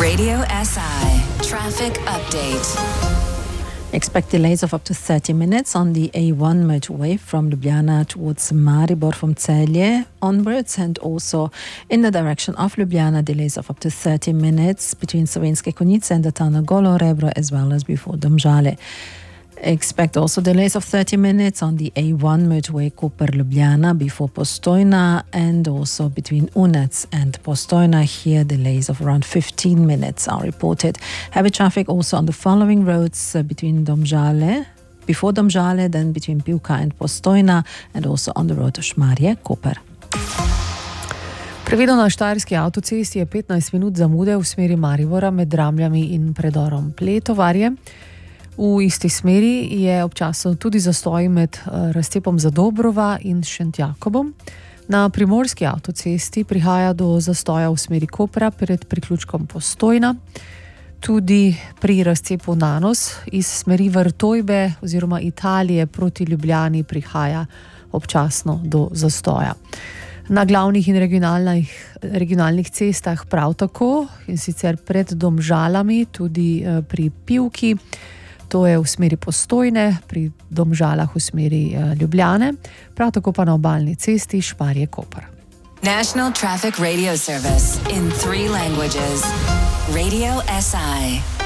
Radio SI traffic update. Expect delays of up to 30 minutes on the A1 motorway from Ljubljana towards Maribor from Celje onwards, and also in the direction of Ljubljana, delays of up to 30 minutes between Slovenske Konjice and the town of Golo Rebro, as well as before Domžale. Expect also delays of 30 minutes on the A1 motorway Koper-Ljubljana before Postojna, and also between Unec and Postojna. Here delays of around 15 minutes are reported. Heavy traffic also on the following roads between Domžale, before Domžale, then between Pivka and Postojna, and also on the road to Šmarje-Koper. Prevedo na Štajerski avtocesti je 15 minut zamude v smeri Maribora med Dramljami in predorom Pletovarje. V isti smeri je občasno tudi zastoj med razcepom Zadobrova in Šentjakobom. Na primorski avtocesti prihaja do zastoja v smeri Kopra pred priključkom Postojna. Tudi pri razcepu Nanos iz smeri Vrtojbe oziroma Italije proti Ljubljani prihaja občasno do zastoja. Na glavnih in regionalnih cestah prav tako, in sicer pred Domžalami, tudi pri Pivki. To je v smeri Postojne, pri Domžalah v smeri Ljubljane, prav tako pa na obalni cesti Šmarje-Koper. National Traffic Radio Service in 3 languages. Radio SI.